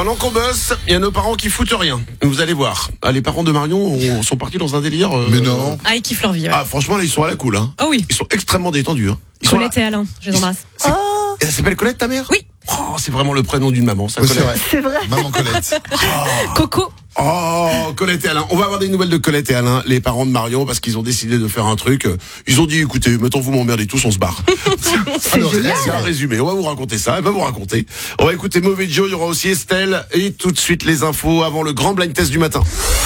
Pendant qu'on bosse, il y a nos parents qui foutent rien. Vous allez voir. Les parents de Marion sont partis dans un délire. Mais non. Ah, ils kiffent leur vie. Ouais. Ah, franchement, là, ils sont à la cool. Hein. Oh oui. Ils sont extrêmement détendus. Hein. Colette et Alain, je les embrasse. Elle s'appelle Colette, ta mère? Oui. Oh, c'est vraiment le prénom d'une maman, ça, Oui, Colette. c'est vrai. Maman Colette. Coco. Oh, Colette et Alain. On va avoir des nouvelles de Colette et Alain, les parents de Marion, parce qu'ils ont décidé de faire un truc. Ils ont dit, écoutez, mettons vous m'emmerdez tous, on se barre. C'est un résumé. On va vous raconter ça. Elle va vous raconter. On va écouter Mauvais Joe. Il y aura aussi Estelle. Et tout de suite, les infos avant le grand blind test du matin.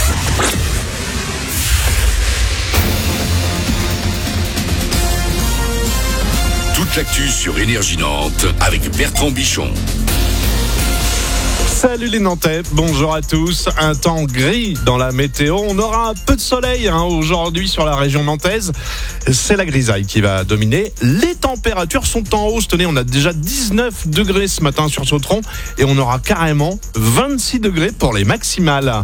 Toute l'actu sur Énergie Nantes avec Bertrand Bichon. Salut les Nantais, bonjour à tous. Un temps gris dans la météo. On aura un peu de soleil aujourd'hui sur la région nantaise. C'est la grisaille qui va dominer. Les températures sont en hausse. Tenez, on a déjà 19 degrés ce matin sur Sautron et on aura carrément 26 degrés pour les maximales.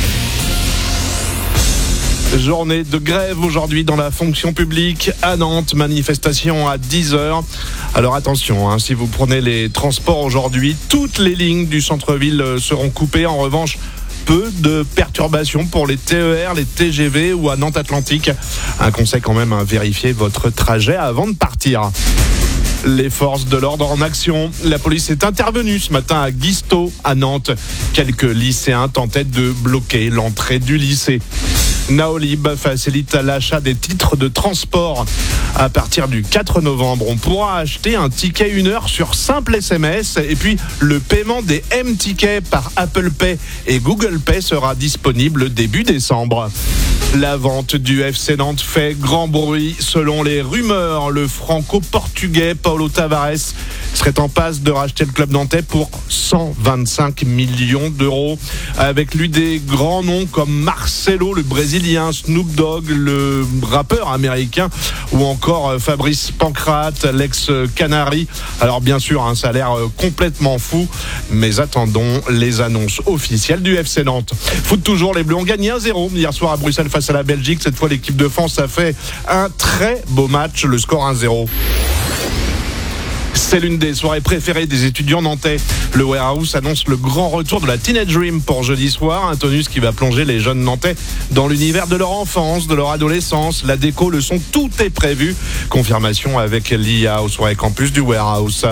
Journée de grève aujourd'hui dans la fonction publique à Nantes, manifestation à 10h. Alors attention, si vous prenez les transports aujourd'hui, toutes les lignes du centre-ville seront coupées. En revanche, peu de perturbations pour les TER, les TGV ou à Nantes Atlantique. Un conseil quand même, vérifier votre trajet avant de partir. Les forces de l'ordre en action. La police est intervenue ce matin à Guisteau, à Nantes. Quelques lycéens tentaient de bloquer l'entrée du lycée. Naolib facilite l'achat des titres de transport. À partir du 4 novembre, on pourra acheter un ticket 1 heure sur simple SMS. Et puis, le paiement des M-Tickets par Apple Pay et Google Pay sera disponible début décembre. La vente du FC Nantes fait grand bruit. Selon les rumeurs, le franco-portugais Paulo Tavares serait en passe de racheter le club nantais pour 125 millions d'euros. Avec lui des grands noms comme Marcelo, le Brésilien, Snoop Dogg, le rappeur américain, ou encore Fabrice Pancrate, l'ex-Canari. Alors bien sûr, ça a l'air complètement fou, mais attendons les annonces officielles du FC Nantes. Foot toujours, les Bleus ont gagné 1-0 hier soir à Bruxelles face à la Belgique. Cette fois, l'équipe de France a fait un très beau match, le score 1-0. C'est l'une des soirées préférées des étudiants nantais. Le Warehouse annonce le grand retour de la Teenage Dream pour jeudi soir. Un tonus qui va plonger les jeunes nantais dans l'univers de leur enfance, de leur adolescence. La déco, le son, tout est prévu. Confirmation avec l'IA aux soirées campus du Warehouse.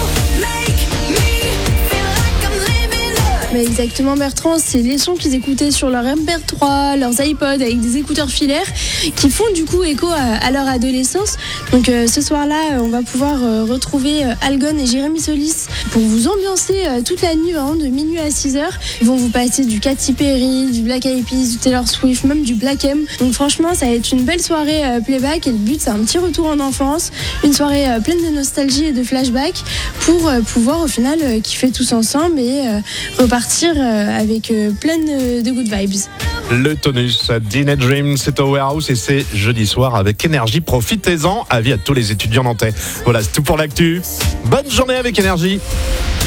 Mais exactement, Bertrand, c'est les sons qu'ils écoutaient sur leur MP3, leurs iPods avec des écouteurs filaires qui font du coup écho à leur adolescence. Donc ce soir-là, on va pouvoir retrouver Algon et Jérémy Solis pour vous ambiancer toute la nuit, vraiment de minuit à 6h. Ils vont vous passer du Katy Perry, du Black Eyed Peas, du Taylor Swift, même du Black M. Donc franchement, ça va être une belle soirée playback et le but, c'est un petit retour en enfance, une soirée pleine de nostalgie et de flashback pour pouvoir au final kiffer tous ensemble et repartir avec plein de good vibes. Le tonus Teenage Dream, c'est au Warehouse et c'est jeudi soir avec Énergie. Profitez-en. Avis à tous les étudiants nantais. Voilà, c'est tout pour l'actu. Bonne journée avec Énergie.